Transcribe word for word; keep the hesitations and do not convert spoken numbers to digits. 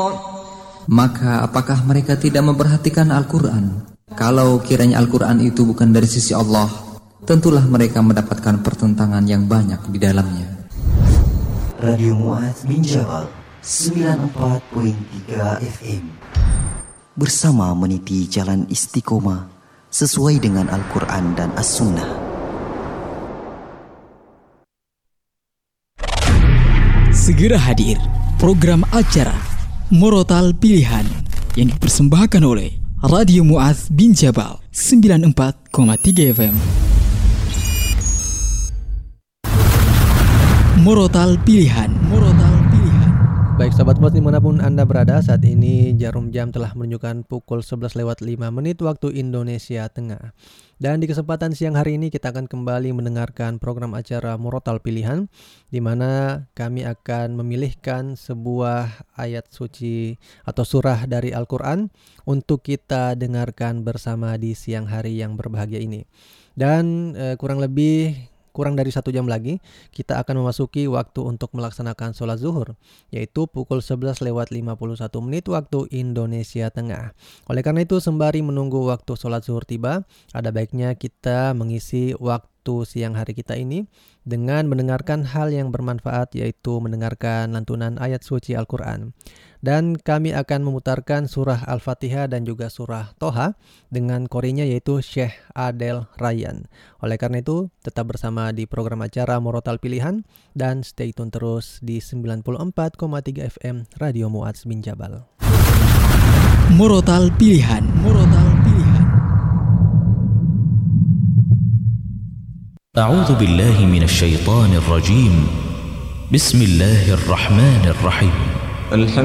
Maka apakah mereka tidak memperhatikan Al-Quran? Kalau kiranya Al-Quran itu bukan dari sisi Allah, tentulah mereka mendapatkan pertentangan yang banyak di dalamnya. Radio Mu'adz bin Jabal sembilan puluh empat koma tiga F M bersama meniti jalan istiqomah sesuai dengan Al-Quran dan As-Sunnah. Segera hadir program acara Murotal Pilihan yang dipersembahkan oleh Radio Mu'adz bin Jabal sembilan puluh empat koma tiga F M. Murotal Pilihan, Murotal Pilihan. Baik sahabat Mu'adz dimanapun Anda berada, saat ini jarum jam telah menunjukkan pukul sebelas lewat lima menit waktu Indonesia Tengah. Dan di kesempatan siang hari ini kita akan kembali mendengarkan program acara Murotal Pilihan, di mana kami akan memilihkan sebuah ayat suci atau surah dari Al-Quran untuk kita dengarkan bersama di siang hari yang berbahagia ini. Dan eh, kurang lebih kurang dari satu jam lagi kita akan memasuki waktu untuk melaksanakan sholat zuhur, yaitu pukul sebelas lewat lima puluh satu menit waktu Indonesia Tengah. Oleh karena itu, sembari menunggu waktu sholat zuhur tiba, ada baiknya kita mengisi waktu siang hari kita ini dengan mendengarkan hal yang bermanfaat, yaitu mendengarkan lantunan ayat suci Al-Quran. Dan kami akan memutarkan surah Al-Fatihah dan juga surah Toha dengan korinya, yaitu Syekh Adel Rayyan. Oleh karena itu, tetap bersama di program acara Murotal Pilihan dan stay tune terus di sembilan puluh empat koma tiga F M Radio Mu'adz bin Jabal. Murotal Pilihan, Murotal Pilihan. A'udzu billahi minasy syaithanir rajim. Bismillahirrahmanirrahim.